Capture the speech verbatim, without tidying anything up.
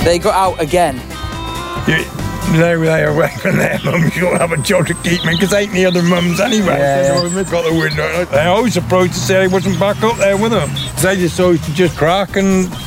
They got out again. You, they were there away from their mums. You'll have a job to keep me because ain't the other mums anyway. Yeah, So they've got the window. They always surprised to say I wasn't back up there with them. They just always to just crack and